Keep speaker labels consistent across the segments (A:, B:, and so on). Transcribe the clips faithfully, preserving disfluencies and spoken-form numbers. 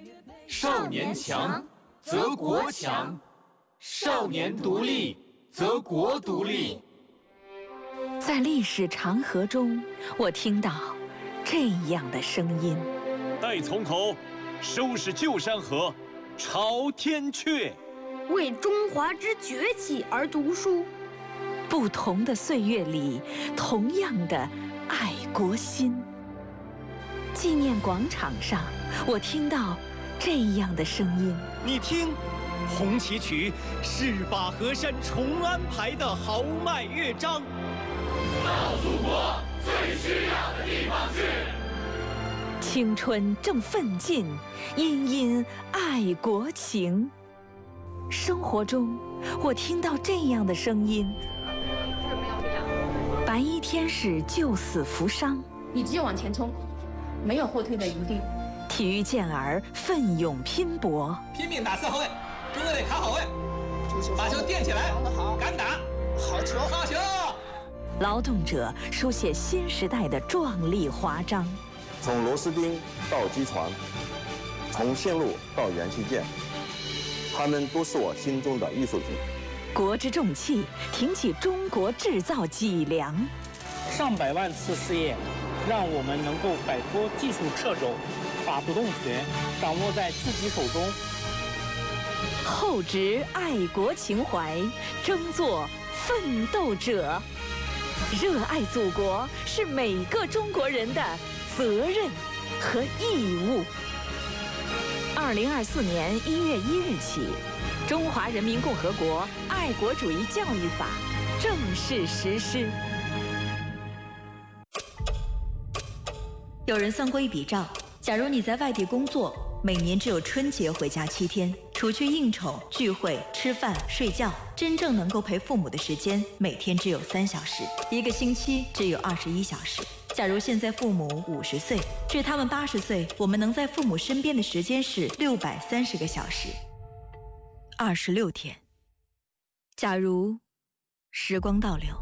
A: 少年强则国强，少年独立则国独立。
B: 在历史长河中，我听到这样的声音：
C: 待从头，收拾旧山河，朝天阙。
D: 为中华之崛起而读书。
B: 不同的岁月里，同样的爱国心。纪念广场上，我听到这样的声音：
C: 你听，红旗曲是把河山重安排的豪迈乐章。
A: 到祖国最需要的地方去。
B: 青春正奋进，殷殷爱国情。生活中，我听到这样的声音：白衣天使救死扶伤，
E: 你只有往前冲，没有后退的余地。
B: 体育健儿奋勇拼搏，
F: 拼命打四后卫，中队得卡好位，把球垫起来，敢打，好球，好球！
B: 劳动者书写新时代的壮丽华章。
G: 从螺丝钉到机床，从线路到元器件，他们都是我心中的艺术品。
B: 国之重器，挺起中国制造脊梁。
H: 上百万次试验，让我们能够摆脱技术掣肘，把主动权掌握在自己手中。
B: 厚植爱国情怀，争做奋斗者。热爱祖国是每个中国人的责任和义务。二零二四年一月一日起，《中华人民共和国爱国主义教育法》正式实施。
I: 有人算过一笔账，假如你在外地工作，每年只有春节回家七天，除去应酬、聚会、吃饭、睡觉，真正能够陪父母的时间，每天只有三小时，一个星期只有二十一小时。假如现在父母五十岁，至他们八十岁，我们能在父母身边的时间是六百三十个小时，二十六天。假如时光倒流，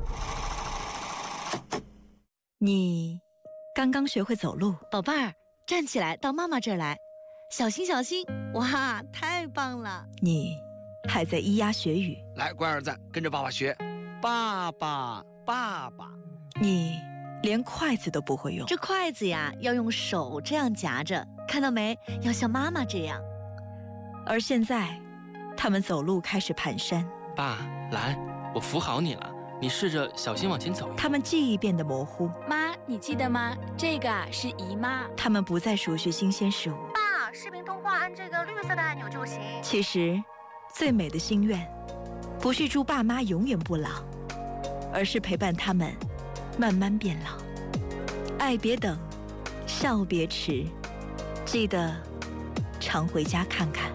I: 你刚刚学会走路，
J: 宝贝儿，站起来，到妈妈这儿来，小心小心！哇，太棒了！
I: 你还在咿呀学语，
K: 来，乖儿子，跟着爸爸学，爸爸，爸爸。
I: 你连筷子都不会用，
J: 这筷子呀，要用手这样夹着，看到没？要像妈妈这样。
I: 而现在，他们走路开始蹒跚。
L: 爸，来，我扶好你了，你试着小心往前走。
I: 他们记忆变得模糊。
M: 妈，你记得吗？这个啊是姨妈。
I: 他们不再熟悉新鲜事物。
N: 爸，视频通话按这个绿色的按钮就行。
I: 其实，最美的心愿，不是祝爸妈永远不老，而是陪伴他们慢慢变老。爱别等，笑别迟，记得常回家看看。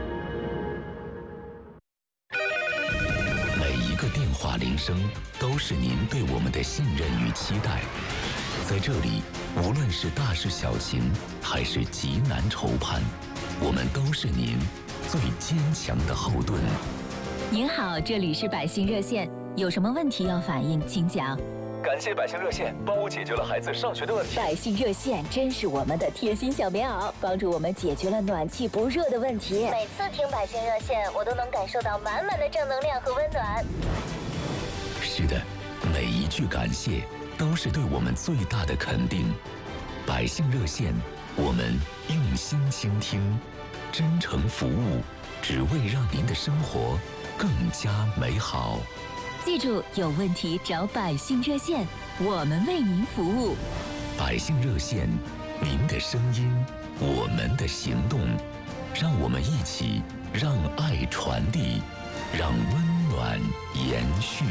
O: 每一个电话铃声都是您对我们的信任与期待。在这里，无论是大事小情，还是急难愁盼，我们都是您最坚强的后盾。
P: 您好，这里是百姓热线，有什么问题要反映，请讲。
Q: 感谢百姓热线帮我解决了孩子上学的问题。
P: 百姓热线真是我们的贴心小棉袄，帮助我们解决了暖气不热的问题。
N: 每次听百姓热线，我都能感受到满满的正能量和温暖。
O: 是的，每一句感谢都是对我们最大的肯定。百姓热线，我们用心倾听，真诚服务，只为让您的生活更加美好。
P: 记住，有问题找百姓热线，我们为您服务。
O: 百姓热线，您的声音，我们的行动，让我们一起让爱传递，让温暖延续。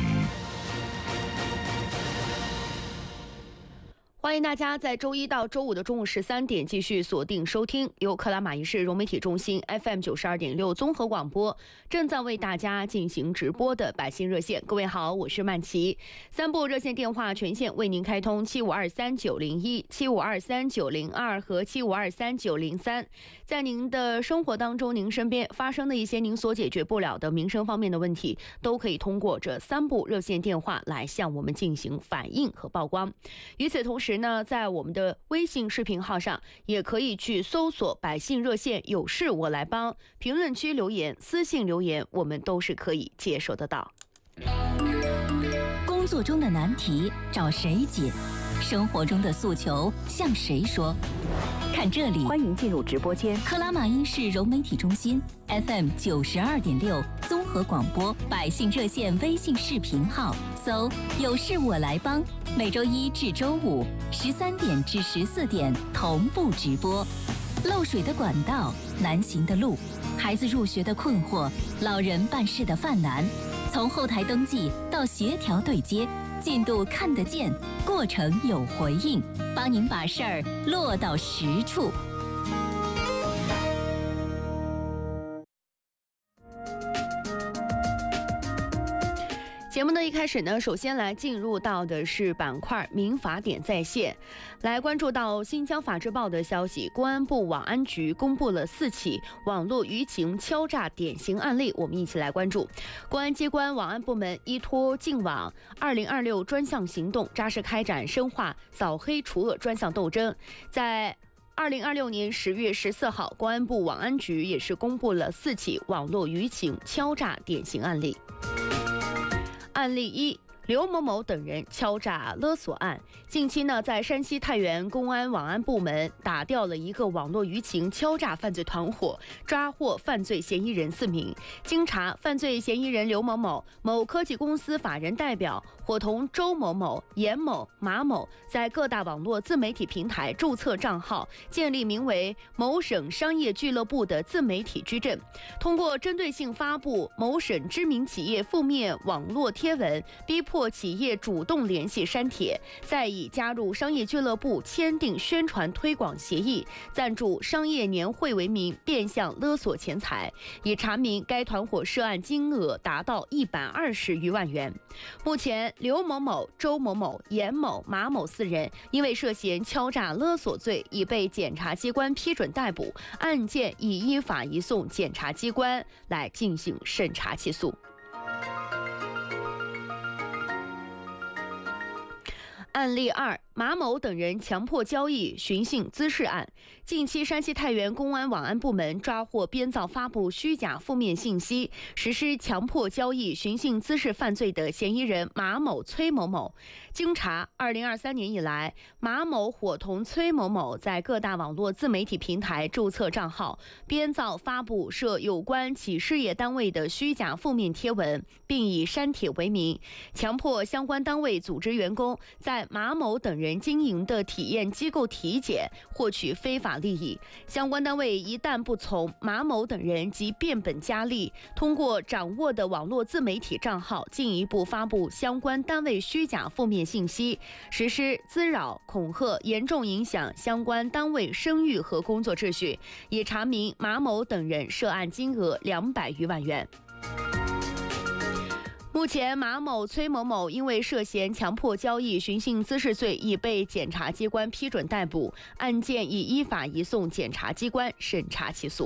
R: 欢迎大家在周一到周五的中午十三点继续锁定收听由克拉玛依市融媒体中心 F M 九十二点六综合广播正在为大家进行直播的百姓热线。各位好，我是曼琪。三部热线电话全线为您开通七五二三九零一、七五二三九零二和七五二三九零三。在您的生活当中，您身边发生的一些您所解决不了的民生方面的问题，都可以通过这三部热线电话来向我们进行反映和曝光。与此同时呢，在我们的微信视频号上也可以去搜索百姓热线，有事我来帮，评论区留言、私信留言，我们都是可以接收得到。
P: 工作中的难题找谁解？生活中的诉求向谁说？看这里，
B: 欢迎进入直播间。
P: 克拉玛依市融媒体中心 F M 九十二点六综合广播百姓热线微信视频号，搜“有事我来帮”，每周一至周五十三点至十四点同步直播。漏水的管道，难行的路，孩子入学的困惑，老人办事的犯难，从后台登记到协调对接，进度看得见，过程有回应，帮您把事儿落到实处。
R: 节目的一开始呢，首先来进入到的是板块民法典在线，来关注到新疆法制报的消息，公安部网安局公布了四起网络舆情敲诈典型案例，我们一起来关注。公安机关网安部门依托净网二零二六专项行动，扎实开展深化扫黑除恶专项斗争。在二零二六年十月十四号，公安部网安局也是公布了四起网络舆情敲诈典型案例。案例一，刘某某等人敲诈勒索案。近期呢，在山西太原公安网安部门打掉了一个网络舆情敲诈犯罪团伙，抓获犯罪嫌疑人四名。经查，犯罪嫌疑人刘某某，某科技公司法人代表，伙同周某某、严某、马某，在各大网络自媒体平台注册账号，建立名为某省商业俱乐部的自媒体矩阵，通过针对性发布某省知名企业负面网络贴文，逼迫企业主动联系删帖，再以加入商业俱乐部、签订宣传推广协议、赞助商业年会为名变相勒索钱财。已查明该团伙涉案金额达到一百二十余万元。目前，刘某某、周某某、严某、马某四人因为涉嫌敲诈勒索罪，已被检察机关批准逮捕，案件已依法移送检察机关来进行审查起诉。案例二，马某等人强迫交易寻衅滋事案。近期，山西太原公安网安部门抓获编造发布虚假负面信息、实施强迫交易寻衅滋事犯罪的嫌疑人马某、崔某某。经查，二零二三年以来，马某伙同崔某某在各大网络自媒体平台注册账号，编造发布涉有关其事业单位的虚假负面贴文，并以删帖为名，强迫相关单位组织员工在马某等人经营的体验机构体检，获取非法利益。相关单位一旦不从，马某等人即变本加厉，通过掌握的网络自媒体账号，进一步发布相关单位虚假负面信息，实施滋扰、恐吓，严重影响相关单位声誉和工作秩序。已查明马某等人涉案金额两百余万元。目前，马某、崔某某因为涉嫌强迫交易寻衅滋事罪，已被检察机关批准逮捕，案件已依法移送检察机关审查起诉。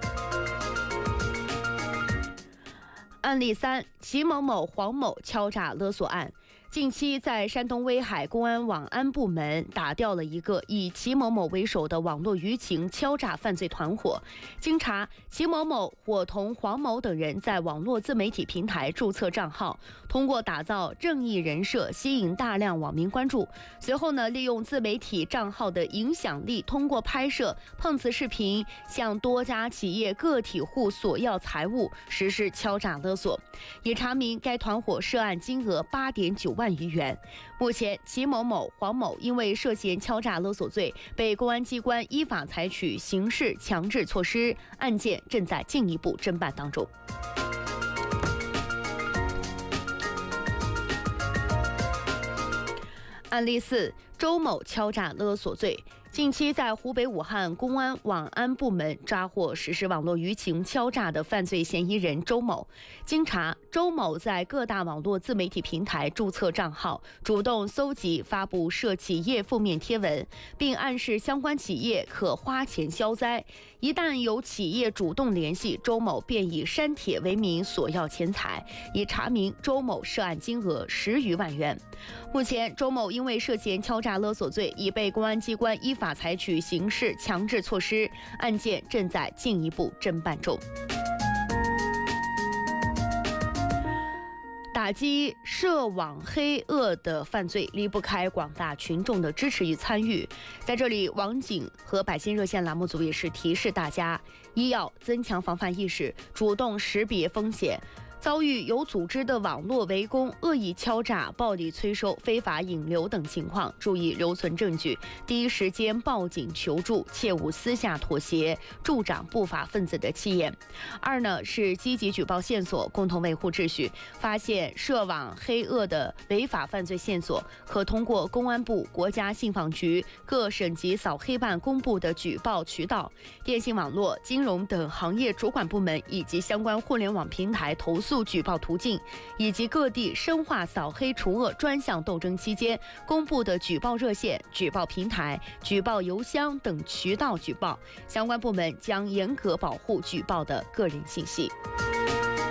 R: 案例三，齐某某、黄某敲诈勒索案。近期，在山东威海公安网安部门打掉了一个以齐某某为首的网络舆情敲诈犯罪团伙。经查，齐某某伙同黄某等人在网络自媒体平台注册账号，通过打造正义人设，吸引大量网民关注。随后呢，利用自媒体账号的影响力，通过拍摄碰瓷视频，向多家企业个体户索要财物，实施敲诈勒索。也查明该团伙涉案金额八点九万余元。目前，齐某某、黄某因为涉嫌敲诈勒索罪，被公安机关依法采取刑事强制措施，案件正在进一步侦办当中。案例四，周某敲诈勒索罪。 近期在湖北武汉公安网安部门抓获实施网络舆情敲诈的犯罪嫌疑人周某。经查，周某在各大网络自媒体平台注册账号，主动搜集发布涉企业负面贴文，并暗示相关企业可花钱消灾。一旦有企业主动联系，周某便以删帖为名索要钱财。已查明周某涉案金额十余万元。目前，周某因为涉嫌敲诈勒索罪，已被公安机关依法采取刑事强制措施，案件正在进一步侦办中。打击涉网黑恶的犯罪离不开广大群众的支持与参与。在这里，网警和百姓热线栏目组也是提示大家：一要增强防范意识，主动识别风险。遭遇有组织的网络围攻、恶意敲诈、暴力催收、非法引流等情况，注意留存证据，第一时间报警求助，切勿私下妥协，助长不法分子的气焰。二呢是积极举报线索，共同维护秩序。发现涉网黑恶的违法犯罪线索，可通过公安部、国家信访局、各省级扫黑办公布的举报渠道、电信网络、金融等行业主管部门以及相关互联网平台投诉举报途径，以及各地深化扫黑除恶专项斗争期间公布的举报热线、举报平台、举报邮箱等渠道举报，相关部门将严格保护举报的个人信息。